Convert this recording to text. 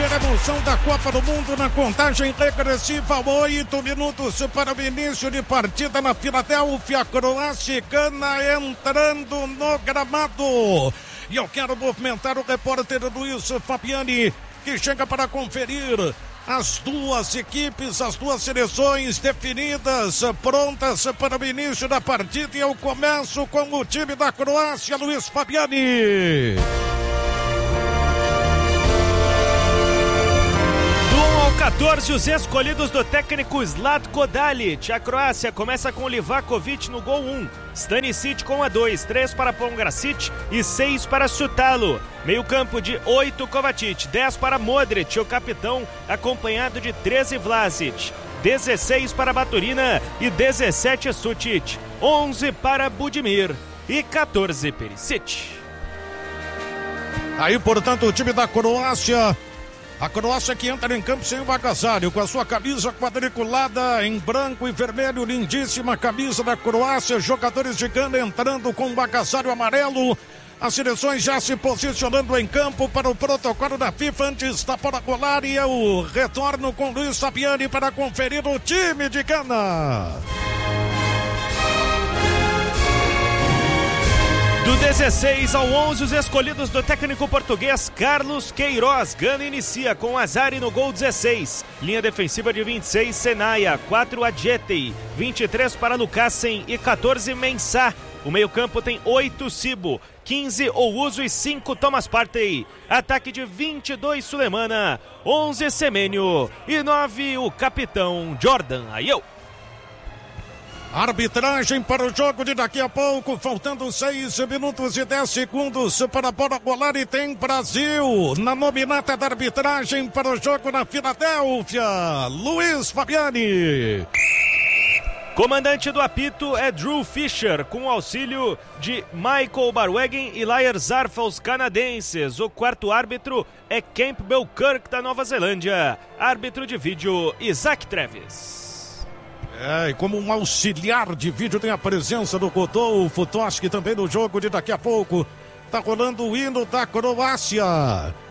viver a emoção da Copa do Mundo na contagem regressiva. 8 minutos para o início de partida na Filadélfia. Croácia e Gana entrando no gramado. E eu quero movimentar o repórter Luiz Fabiani, que chega para conferir as duas equipes, as duas seleções definidas, prontas para o início da partida. E eu começo com o time da Croácia, Luiz Fabiani. Do 1 ao 14, os escolhidos do técnico Zlatko Dalic. A Croácia começa com Livakovic no gol 1, Stanisic com a 2, 3 para Pongracic e 6 para Sutalo. Meio campo de 8, Kovacic, 10 para Modric, o capitão, acompanhado de 13, Vlasic, 16 para Baturina e 17, Sutic, 11 para Budimir e 14, Perisic. Aí, portanto, o time da Croácia. A Croácia que entra em campo sem o agasalho, com a sua camisa quadriculada em branco e vermelho, lindíssima camisa da Croácia. Jogadores de Gana entrando com o agasalho amarelo. As seleções já se posicionando em campo para o protocolo da FIFA antes da bola rolar. E eu retorno com Luiz Fabiani para conferir o time de Gana. Do 16 ao 11, os escolhidos do técnico português Carlos Queiroz. Gana inicia com Azari no gol 16. Linha defensiva de 26, Senaia, 4, Adjetei, 23 para Lukasen e 14, Mensah. O meio-campo tem 8, Sibo, 15, Ouso e 5, Thomas Partey. Ataque de 22, Sulemana, 11, Semenyo e 9, o capitão Jordan Ayew. Arbitragem para o jogo de daqui a pouco, faltando 6 minutos e 10 segundos para a bola rolar e tem Brasil na nominata da arbitragem para o jogo na Filadélfia. Luiz Fabiani. Comandante do apito é Drew Fisher, com o auxílio de Michael Barwegen e Lair Zarfa, os canadenses. O quarto árbitro é Campbell Kirk, da Nova Zelândia. Árbitro de vídeo, Isaac Treves. E como um auxiliar de vídeo tem a presença do Rodolfo Toschi também no jogo de daqui a pouco. Tá rolando o hino da Croácia.